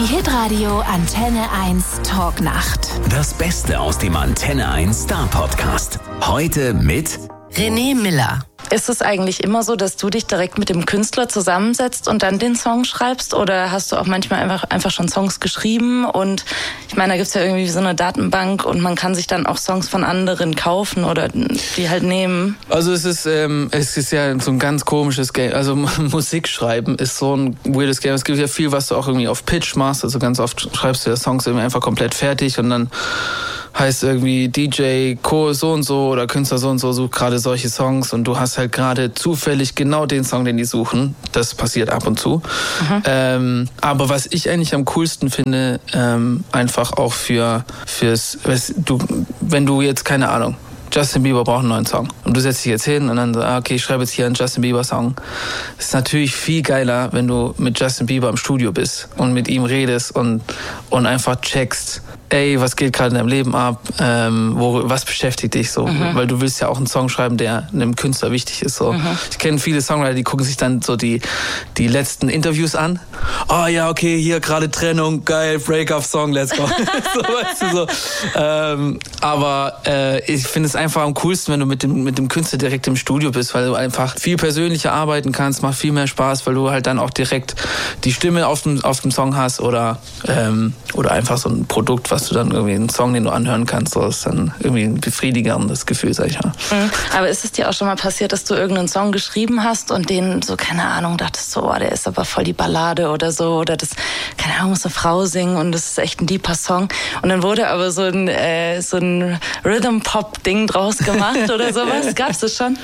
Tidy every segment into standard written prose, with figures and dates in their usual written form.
Die Hitradio Antenne 1 Talknacht. Das Beste aus dem Antenne 1 Star Podcast. Heute mit René Miller. Ist es eigentlich immer so, dass du dich direkt mit dem Künstler zusammensetzt und dann den Song schreibst? Oder hast du auch manchmal einfach schon Songs geschrieben? Und ich meine, da gibt's ja irgendwie so eine Datenbank und man kann sich dann auch Songs von anderen kaufen oder die halt nehmen. Also es ist ja so ein ganz komisches Game. Also Musik schreiben ist so ein weirdes Game. Es gibt ja viel, was du auch irgendwie auf Pitch machst. Also ganz oft schreibst du ja Songs irgendwie einfach komplett fertig und dann heißt irgendwie DJ Co. so und so oder Künstler so und so sucht gerade solche Songs und du hast halt gerade zufällig genau den Song, den die suchen. Das passiert ab und zu. Aber was ich eigentlich am coolsten finde, einfach auch wenn du jetzt, keine Ahnung, Justin Bieber braucht einen neuen Song. Und du setzt dich jetzt hin und dann so, okay, ich schreibe jetzt hier einen Justin Bieber Song. Es ist natürlich viel geiler, wenn du mit Justin Bieber im Studio bist und mit ihm redest und einfach checkst, ey, was geht gerade in deinem Leben ab? Was beschäftigt dich so? Weil du willst ja auch einen Song schreiben, der einem Künstler wichtig ist. So. Ich kenne viele Songwriter, die gucken sich dann so die letzten Interviews an. Oh ja, okay, hier gerade Trennung, geil, Break-up-Song, let's go. So, weißt du, so. Aber ich finde es einfach am coolsten, wenn du mit dem Künstler direkt im Studio bist, weil du einfach viel persönlicher arbeiten kannst, macht viel mehr Spaß, weil du halt dann auch direkt die Stimme auf dem Song hast oder einfach so ein Produkt, was du dann irgendwie einen Song, den du anhören kannst, so ist dann irgendwie ein befriedigendes Gefühl, sag ich mal. Aber ist es dir auch schon mal passiert, dass du irgendeinen Song geschrieben hast und den so, keine Ahnung, dachtest so, oh, der ist aber voll die Ballade oder so, oder das, keine Ahnung, muss eine Frau singen und das ist echt ein deeper Song und dann wurde aber so ein Rhythm-Pop-Ding draus gemacht oder sowas? Gab's das schon?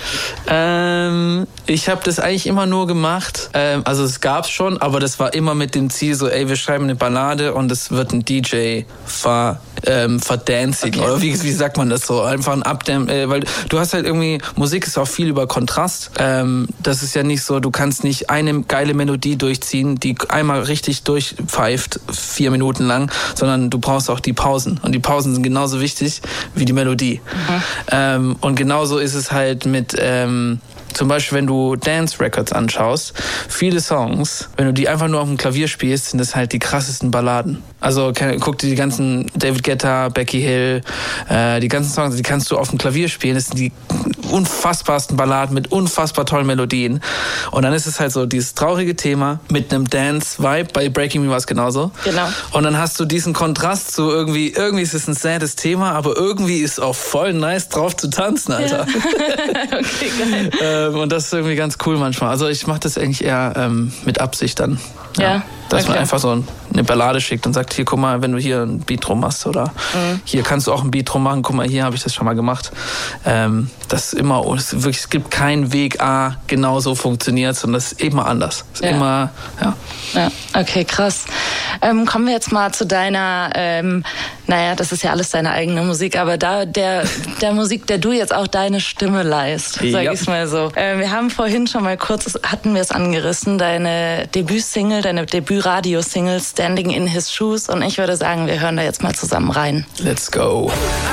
Ich habe das eigentlich immer nur gemacht, also es gab's schon, aber das war immer mit dem Ziel so, ey, wir schreiben eine Ballade und es wird ein DJ verdanzigen, okay. Oder wie sagt man das so? Einfach ein Updamp, weil du hast halt irgendwie, Musik ist auch viel über Kontrast. Das ist ja nicht so, du kannst nicht eine geile Melodie durchziehen, die einmal richtig durchpfeift, 4 Minuten lang, sondern du brauchst auch die Pausen. Und die Pausen sind genauso wichtig wie die Melodie. Und genauso ist es halt mit zum Beispiel, wenn du Dance Records anschaust, viele Songs, wenn du die einfach nur auf dem Klavier spielst, sind das halt die krassesten Balladen. Also guck dir die ganzen David Guetta, Becky Hill, die ganzen Songs, die kannst du auf dem Klavier spielen. Das sind die unfassbarsten Balladen mit unfassbar tollen Melodien. Und dann ist es halt so dieses traurige Thema mit einem Dance-Vibe. Bei Breaking Me war es genauso. Genau. Und dann hast du diesen Kontrast zu irgendwie ist es ein saddes Thema, aber irgendwie ist auch voll nice drauf zu tanzen, Alter. Ja. Okay, geil. Und das ist irgendwie ganz cool manchmal. Also ich mache das eigentlich eher mit Absicht dann. Ja. Dass man einfach so eine Ballade schickt und sagt, hier, guck mal, wenn du hier ein Beat drum machst oder hier kannst du auch ein Beat drum machen, guck mal, hier habe ich das schon mal gemacht. Das ist immer, es gibt keinen Weg A, genau so funktioniert, sondern das ist immer anders. Das ist immer, Ja, okay, krass. Kommen wir jetzt mal zu deiner, das ist ja alles deine eigene Musik, aber der Musik, der du jetzt auch deine Stimme leihst, sag ich's mal so. Wir haben vorhin schon mal kurz, hatten wir es angerissen, deine Debütsingle, deine Debüt-Radio-Single Standing in His Shoes und ich würde sagen, wir hören da jetzt mal zusammen rein. Let's go.